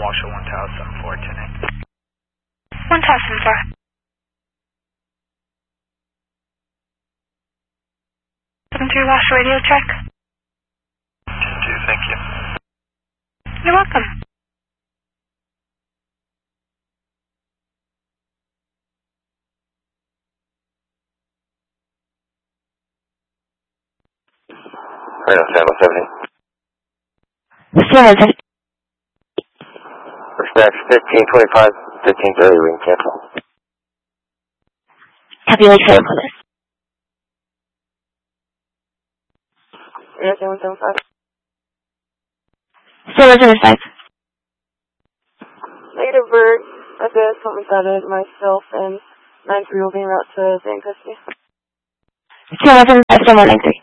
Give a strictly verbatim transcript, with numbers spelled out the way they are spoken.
Washoe one thousand four, ten eight. one thousand four. seven three Washoe radio check. ten two, thank you. You're welcome. Reno San Luis seventy. seven seven. Respect fifteen twenty-five, fifteen thirty, ring cancel. Copy, like seven for this. Reno seven seven five. seven seven five. Negative bird. I said something started myself and nine three will be en route to Van Custody. seven seven five, seven nine three.